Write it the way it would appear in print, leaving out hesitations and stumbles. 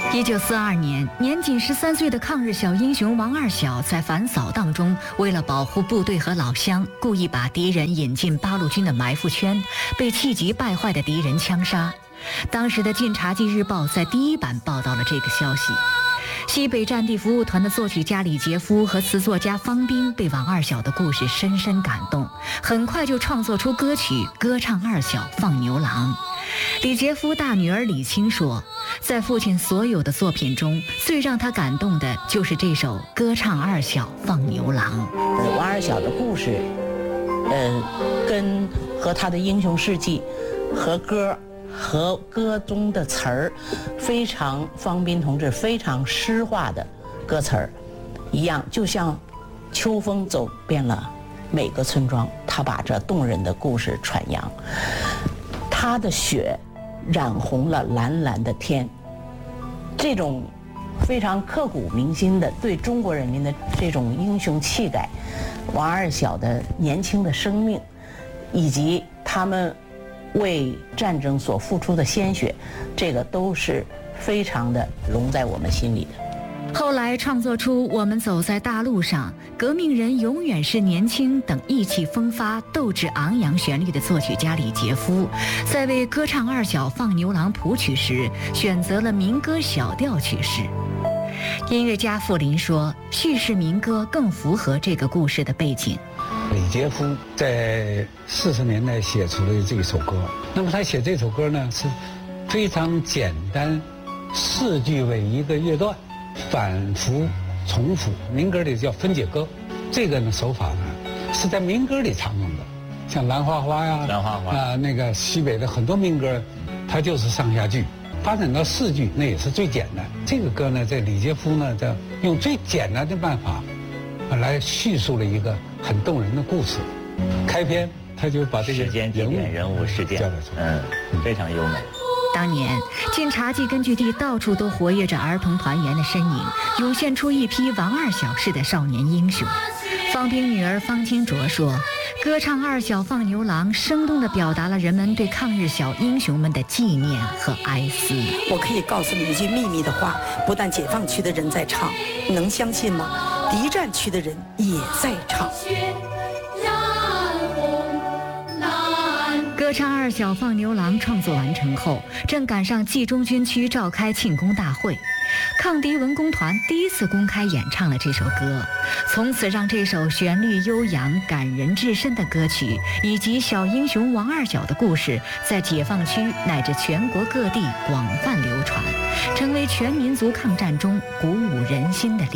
1942年，年仅13岁的抗日小英雄王二小在反扫荡中，为了保护部队和老乡，故意把敌人引进八路军的埋伏圈，被气急败坏的敌人枪杀。当时的《晋察冀日报》在第一版报道了这个消息。西北战地服务团的作曲家李杰夫和词作家方斌被王二小的故事深深感动，很快就创作出歌曲《歌唱二小放牛郎》。李杰夫大女儿李青说，在父亲所有的作品中，最让他感动的就是这首《歌唱二小放牛郎》。 王二小的故事，和他的英雄事迹和歌中的词儿，方斌同志非常诗化的歌词儿一样，就像秋风走遍了每个村庄，他把这动人的故事传扬。他的血染红了蓝蓝的天，这种非常刻骨铭心的对中国人民的这种英雄气概，王二小的年轻的生命，以及他们为战争所付出的鲜血，这个都是非常的融在我们心里的。 后来创作出《我们走在大路上》《革命人永远是年轻》等意气风发、斗志昂扬旋律的作曲家李杰夫，在为《歌唱二小放牛郎》谱曲时，选择了民歌小调曲式。音乐家傅林说，叙事民歌更符合这个故事的背景。 李杰夫在40年代写出了这首歌，那么他写这首歌呢是非常简单，4句为一个乐段，反复重复，民歌里叫分解歌。这个呢手法呢是在民歌里常用的，像兰花花呀、那个西北的很多民歌，它就是上下句。发展到4句，那也是最简单。这个歌呢，在李杰夫呢，用最简单的办法，来叙述了一个很动人的故事。开篇他就把这个时间地点人物事件交代出来， 非常优美。 当年晋察冀根据地到处都活跃着儿童团员的身影，涌现出一批王二小式的少年英雄。方斌女儿方清卓说，歌唱二小放牛郎生动地表达了人们对抗日小英雄们的纪念和哀思。 我可以告诉你一句秘密的话，不但解放区的人在唱，你能相信吗？敌占区的人也在唱。 歌唱二小放牛郎创作完成后，正赶上冀中军区召开庆功大会，抗敌文工团第一次公开演唱了这首歌，从此让这首旋律悠扬、感人至深的歌曲，以及小英雄王二小的故事，在解放区乃至全国各地广泛流传，成为全民族抗战中鼓舞人心的力量。